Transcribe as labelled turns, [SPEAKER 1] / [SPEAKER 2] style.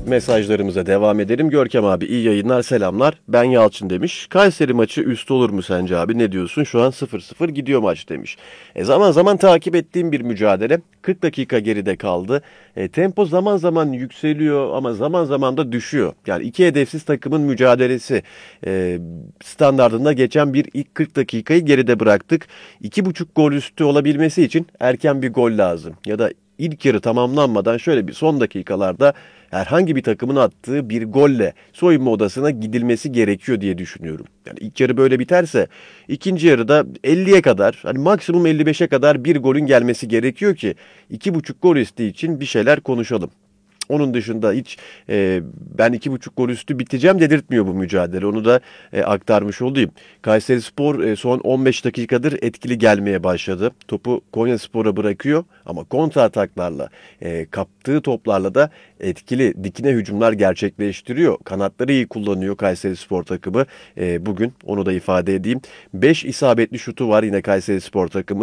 [SPEAKER 1] Mesajlarımıza devam edelim. Görkem abi iyi yayınlar, selamlar. Ben Yalçın demiş. Kayseri maçı üst olur mu sence abi? Ne diyorsun? Şu an 0-0 gidiyor maç demiş. Zaman zaman takip ettiğim bir mücadele. 40 dakika geride kaldı. Tempo zaman zaman yükseliyor ama zaman zaman da düşüyor. Yani iki hedefsiz takımın mücadelesi standardında geçen bir ilk 40 dakikayı geride bıraktık. 2,5 gol üstü olabilmesi için erken bir gol lazım. Ya da İlk yarı tamamlanmadan şöyle bir son dakikalarda herhangi bir takımın attığı bir golle soyunma odasına gidilmesi gerekiyor diye düşünüyorum. Yani ilk yarı böyle biterse ikinci yarıda 50'ye kadar, hani maksimum 55'e kadar bir golün gelmesi gerekiyor ki 2,5 gol üstü için bir şeyler konuşalım. Onun dışında hiç ben 2,5 gol üstü biteceğim dedirtmiyor bu mücadele. Onu da aktarmış olayım. Kayserispor son 15 dakikadır etkili gelmeye başladı. Topu Konyaspor'a bırakıyor ama kontra ataklarla, kaptığı toplarla da etkili dikine hücumlar gerçekleştiriyor. Kanatları iyi kullanıyor Kayserispor takımı. Bugün onu da ifade edeyim. 5 isabetli şutu var yine Kayserispor takımı.